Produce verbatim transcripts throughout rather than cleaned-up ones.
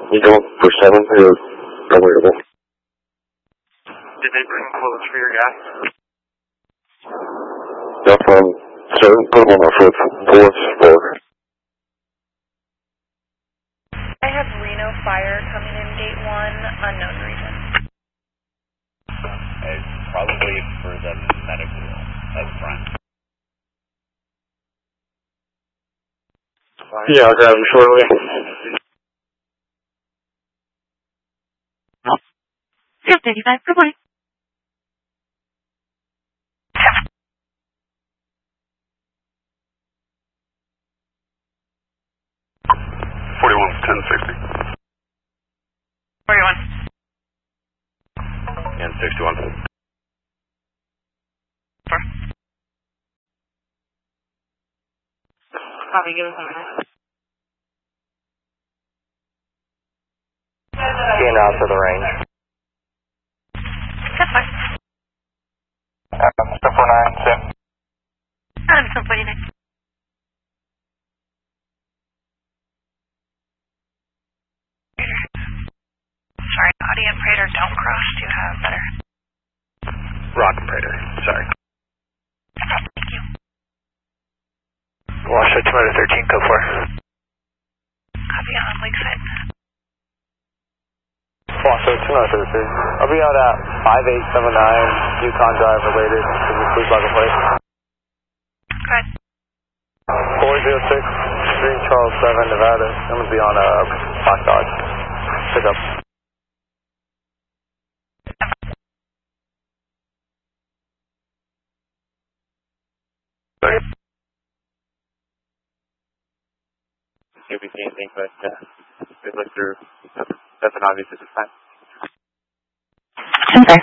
You don't for seven, you're available. Did they bring clothes for your gas? Yeah, from seven, put them on our fourth, fourth floor. I have Reno Fire coming in gate one, unknown reason. It's probably for the medical up front. Yeah, I'll grab him shortly. Field thirty-five, good morning. forty-one, ten sixty. forty-one. And sixty-one. Four. Probably give us a minute. Being out to the range. That's fine. Um, step four nine, Sim. I'm still forty-nine. Sorry, Audi and Prater don't cross. Do you have better? Rock and Prater, sorry. Thank you. Washoe two thirteen, code four. Copy on Lakeside. Washoe two thirteen. I'll be out at five eight seven nine, Yukon Drive related. Can you please log a plate? Go ahead. four zero six, Green Charles seven, Nevada. I'm going to be on a Black Dodge. Pick up. See if we see anything, but uh, we look through. Nothing obvious at this time. Okay.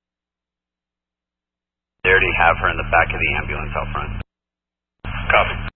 They already have her in the back of the ambulance out front. Copy.